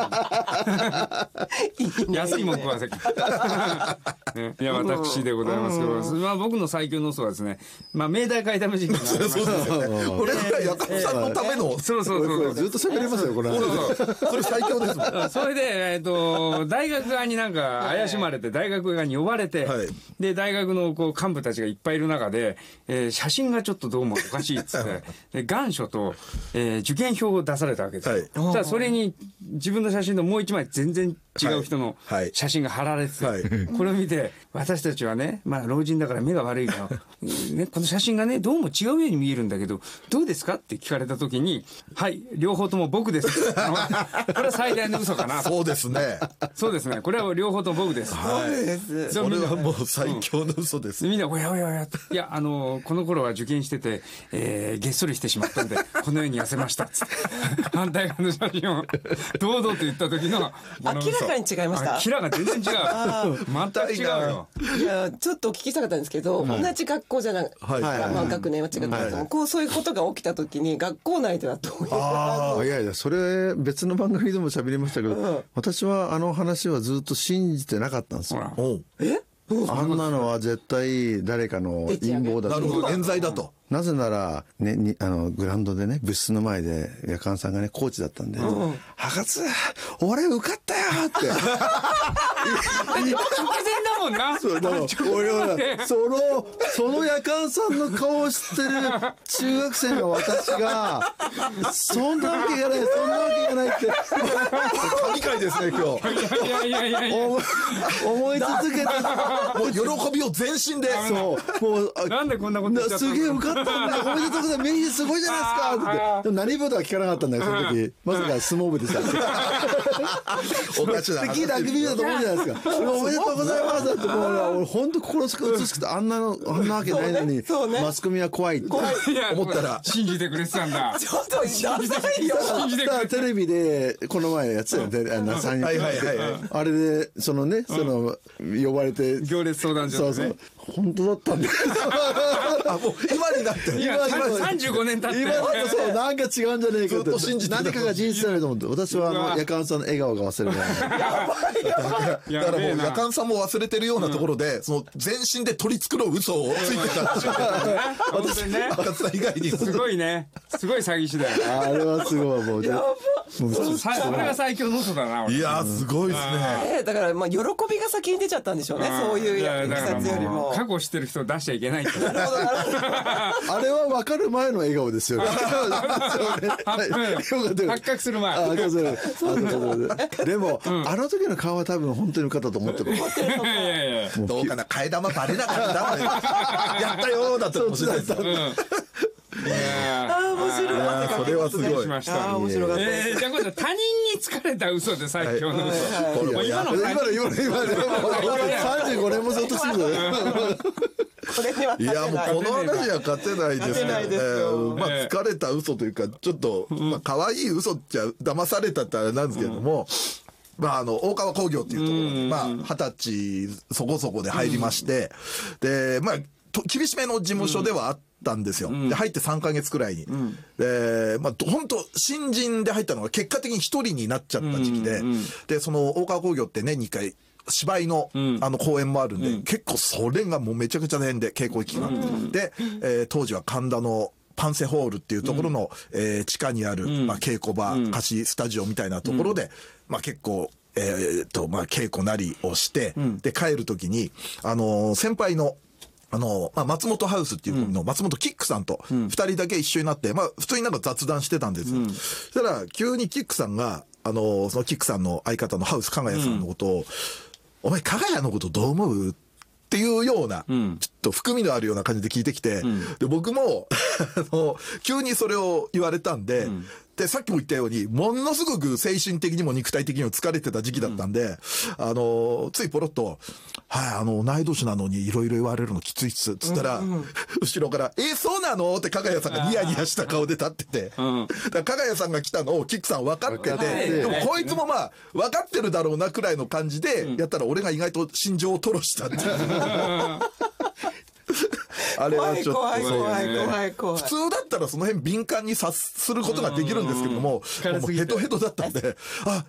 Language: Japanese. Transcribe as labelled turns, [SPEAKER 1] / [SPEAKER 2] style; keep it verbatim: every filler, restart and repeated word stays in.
[SPEAKER 1] 安いもん食わせ、ね、いや私でございますけど、うん、まあ、僕の最強の嘘はですね、まあ、明大会試しになりました、ね、
[SPEAKER 2] これぐらいやかんさんのための、
[SPEAKER 1] そうそうそう、
[SPEAKER 3] ずっと喋れますよこれ。
[SPEAKER 2] それ最強ですもん。
[SPEAKER 1] それで、えっと、大学側になんか怪しまれて、大学側に呼ばれて、はい、で大学のこう幹部たちがいっぱいいる中で、えー、写真がちょっとどうもおかしいっつってで願書と、えー、受験票を出されたわけですよ、はい、そしたらそれに自分の写真ともう一枚全然違う人の写真が貼られてて、はいはい、これを見て私たちはね、まあ、老人だから目が悪いから、ね、この写真がねどうも違うように見えるんだけどどうですかって聞かれた時に、はい両方とも僕ですこれは最大の嘘かな。
[SPEAKER 2] そうですね
[SPEAKER 1] そうですね、これは両方とも僕です、
[SPEAKER 2] はい、それはもう最強の嘘です、
[SPEAKER 1] うん、みんなおやおやおや、いやあのこの頃は受験してて、えー、げっそりしてしまったんでこのように痩せましたっつって反対側の写真を堂々と言った時の
[SPEAKER 4] 明らかに違いました。
[SPEAKER 1] 明らかに全然違う全く違うよ。
[SPEAKER 4] いやちょっとお聞きしたかったんですけど、はい、同じ学校じゃない、はいまあ、学年は違ったけど、はい、こうそういうことが起きた時に学校内ではどういう
[SPEAKER 3] ああいやいやそれ別の番組でも喋りましたけど、うん、私はあの話はずっと信じてなかったんですよ。
[SPEAKER 4] え
[SPEAKER 3] あんなのは絶対誰かの陰謀だと。
[SPEAKER 2] なるほど、冤罪だと。
[SPEAKER 3] なぜなら、ね、にあのグラウンドでね部室の前で夜間さんがねコーチだったんで「うん、博士俺受かったよ」って
[SPEAKER 1] 直前だもんな。
[SPEAKER 3] そうだから俺はそのその夜間さんの顔を知ってる中学生の私がそんなわけがないそんなわけがないって
[SPEAKER 2] 神回ですね今日。
[SPEAKER 1] いやいやいやいや
[SPEAKER 3] 思い続けて
[SPEAKER 2] もう喜びを全身で
[SPEAKER 3] そうもう
[SPEAKER 1] なんでこんなこと言っちゃったの。
[SPEAKER 3] すげえ受かったんだよおめでとうございます名刺すごいじゃないですかって。でも何部とは聞かなかったんだよその時。まさか相撲部でした
[SPEAKER 2] おかしな
[SPEAKER 3] 聞いたラグビーだと思うじゃないですかおめでとうございますだってもう俺本当心美しくてあんなのあんなわけないのに、ねね、マスコミは怖いって
[SPEAKER 2] 思ったら
[SPEAKER 1] 信じてくれてたんだ。
[SPEAKER 4] ちょっと信じてくれよ。
[SPEAKER 1] 信じてくれ
[SPEAKER 3] テレビでこの前やつよねあのさんにんあれでそのねその呼ばれて
[SPEAKER 1] 行列相談所
[SPEAKER 3] そうそう本当だったんだ
[SPEAKER 2] あもう今になって
[SPEAKER 1] いやさんじゅうごねん経って
[SPEAKER 3] 今だとそうなんか違うんじゃねえかって
[SPEAKER 2] 信じて
[SPEAKER 3] 何かが事実だと思って私はあの夜間さんの笑顔が忘れない
[SPEAKER 2] やばいやばいだからもう夜間さんも忘れてるようなところで、うん、その全身で取り繕う嘘をついてたんですよ私ね赤津さん以外に
[SPEAKER 1] すごいねすごい詐欺師だよ
[SPEAKER 3] あれはすごいもう
[SPEAKER 4] やば
[SPEAKER 1] もうそれが最強の嘘だな。
[SPEAKER 2] いやすごいですね、
[SPEAKER 4] えー、だからまあ喜びが先に出ちゃったんでしょうねそういうやつよりも
[SPEAKER 1] 過去知ってる人を出しちゃいけないって
[SPEAKER 3] あれは分かる前の笑顔ですよね
[SPEAKER 1] 発覚する前
[SPEAKER 3] でも、うん、あの時の顔は多分本当に受かったと思ってる
[SPEAKER 2] どうかな替え玉バレなかったやったよだったら面白いです
[SPEAKER 4] いやあ面白い
[SPEAKER 2] それはすごい
[SPEAKER 4] あ面白かった、
[SPEAKER 1] えー、じゃあ今度他人に疲れた嘘で最強の嘘、
[SPEAKER 3] はいはい、今の今の今の今のさんじゅうごねんもずっとするのよ
[SPEAKER 4] これには勝てない。
[SPEAKER 2] いやもうこの話は勝てないですね。
[SPEAKER 4] ですよ、
[SPEAKER 2] まあ疲れた嘘というかちょっと、まあ可愛い嘘っちゃ騙されたってあれなんですけれども、うん、まああの大川工業っていうところに、うん、まあ二十歳そこそこで入りまして、うん、でまあ厳しめの事務所ではあったんですよ。うん、で入ってさんかげつくらいに、うん、でまあ本当新人で入ったのが結果的に一人になっちゃった時期で、うんうん、でその大川工業って年にいっかい芝居の、うん、あの公演もあるんで、うん、結構それがもうめちゃくちゃ大変で稽古期間、うん、で、えー、当時は神田のパンセホールっていうところの、うんえー、地下にある、うんまあ、稽古場、うん、貸しスタジオみたいなところで、うんまあ、結構、えーとまあ、稽古なりをして、うん、で帰る時に、あのー、先輩のあの、まあ、松本ハウスっていう組の松本キックさんと二人だけ一緒になって、まあ、普通になんか雑談してたんですよ。うん、そしたら、急にキックさんが、あの、そのキックさんの相方のハウス加賀谷さんのことを、うん、お前加賀谷のことどう思うっていうような、うん、ちょっと含みのあるような感じで聞いてきて、うん、で、僕も、あの、急にそれを言われたんで、うんで、さっきも言ったように、ものすごく精神的にも肉体的にも疲れてた時期だったんで、うん、あの、ついポロッと、はい、あの、同い年なのにいろいろ言われるのきついっす、つったら、うんうん、後ろから、え、そうなのって加賀谷さんがニヤニヤした顔で立ってて、うん、だから加賀谷さんが来たのをキックさん分かってて、でもこいつもまあ、分かってるだろうなくらいの感じで、やったら俺が意外と心情を吐露したっていう。あれはちょっと
[SPEAKER 4] 怖い怖い怖い怖い。
[SPEAKER 2] 普通だったらその辺敏感に察することができるんですけども、もうヘトヘトだったんで、あ、